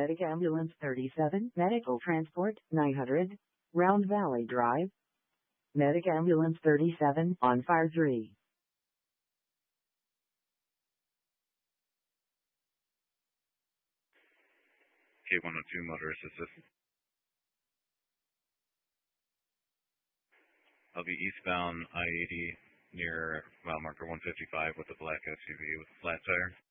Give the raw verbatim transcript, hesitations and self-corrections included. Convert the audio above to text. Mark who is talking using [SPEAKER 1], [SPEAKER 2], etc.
[SPEAKER 1] Medic Ambulance thirty-seven, Medical Transport nine hundred, Round Valley Drive. Medic Ambulance thirty-seven, on fire three.
[SPEAKER 2] K one oh two, motorist assist. I'll be eastbound I eighty near mile marker one fifty-five with a black S U V with a flat tire.